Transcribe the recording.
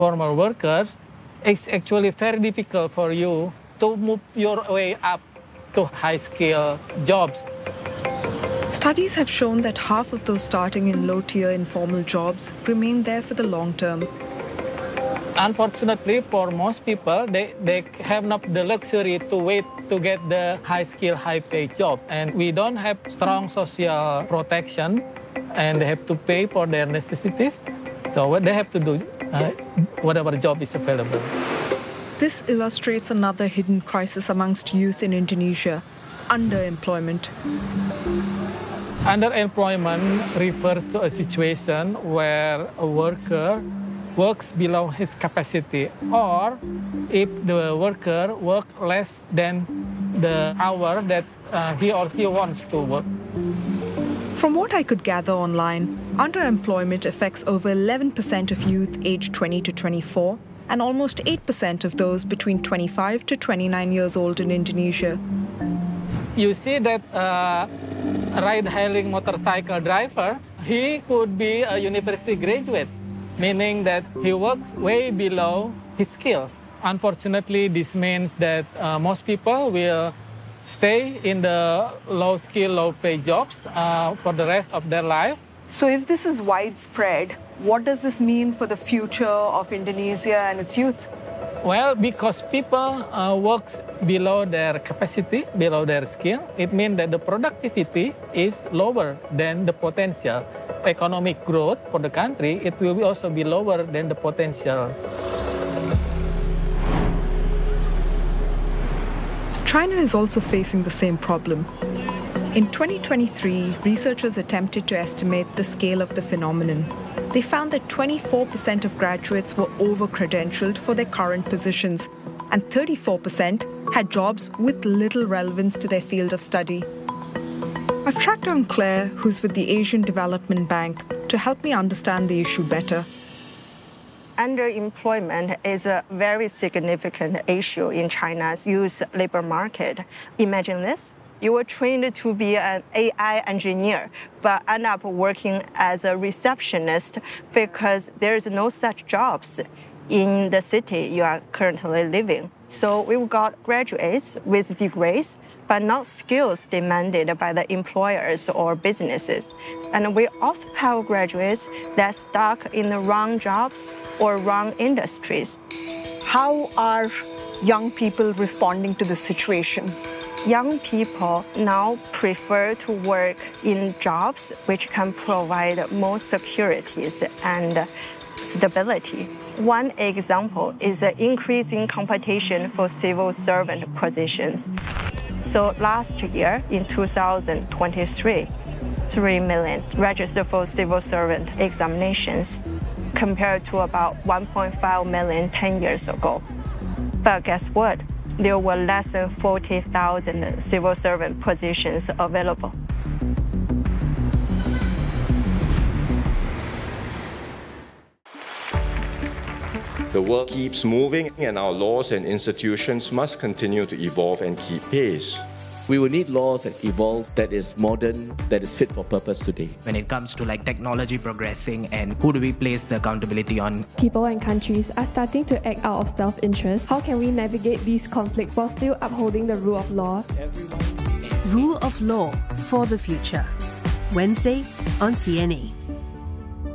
formal workers, it's actually very difficult for you to move your way up to high-skill jobs. Studies have shown that half of those starting in low-tier informal jobs remain there for the long term. Unfortunately, for most people, they have not the luxury to wait to get the high-skill, high-paid job. And we don't have strong social protection, and they have to pay for their necessities. So what they have to do, whatever job is available. This illustrates another hidden crisis amongst youth in Indonesia: underemployment. Underemployment refers to a situation where a worker works below his capacity, or if the worker works less than the hour that he or she wants to work. From what I could gather online, underemployment affects over 11% of youth aged 20 to 24 and almost 8% of those between 25 to 29 years old in Indonesia. You see that ride-hailing motorcycle driver, he could be a university graduate, meaning that he works way below his skills. Unfortunately, this means that most people will stay in the low-skill, low-paid jobs for the rest of their life. So if this is widespread, what does this mean for the future of Indonesia and its youth? Well, because people work below their capacity, below their skill, it means that the productivity is lower than the potential. Economic growth for the country, it will also be lower than the potential. China is also facing the same problem. In 2023, researchers attempted to estimate the scale of the phenomenon. They found that 24% of graduates were over-credentialed for their current positions, and 34% had jobs with little relevance to their field of study. I've tracked down Claire, who's with the Asian Development Bank, to help me understand the issue better. Underemployment is a very significant issue in China's youth labor market. Imagine this. You were trained to be an AI engineer, but end up working as a receptionist because there's no such jobs in the city you are currently living. So we've got graduates with degrees, but not skills demanded by the employers or businesses. And we also have graduates that stuck in the wrong jobs or wrong industries. How are young people responding to this situation? Young people now prefer to work in jobs which can provide more securities and stability. One example is the increasing competition for civil servant positions. So last year, in 2023, 3 million registered for civil servant examinations, compared to about 1.5 million 10 years ago. But guess what? There were less than 40,000 civil servant positions available. The world keeps moving, and our laws and institutions must continue to evolve and keep pace. We will need laws that evolve, that is modern, that is fit for purpose today. When it comes to technology progressing and who do we place the accountability on? People and countries are starting to act out of self-interest. How can we navigate these conflicts while still upholding the rule of law? Rule of Law for the Future. Wednesday on CNA.